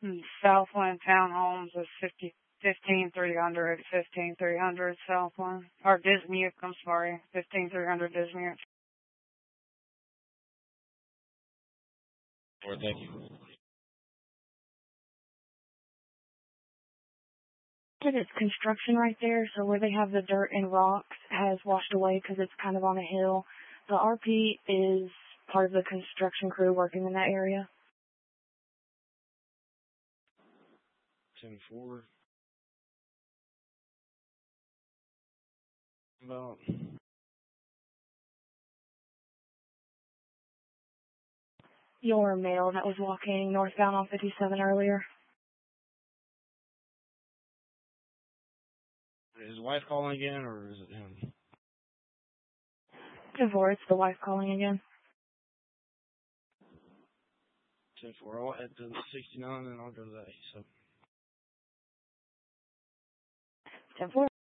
Southland Townhomes is 15300, 15300 Southland. Or Dismute, I'm sorry. 15300 Dismute. All right, thank you. It's construction right there, so where they have the dirt and rocks has washed away because it's kind of on a hill. The RP is part of the construction crew working in that area. 10-4. About Your male that was walking northbound on 57 earlier. is his wife calling again, or is it him? It's the wife calling again. 10-4. I'll head to 69 and I'll go to that. So. 10-4.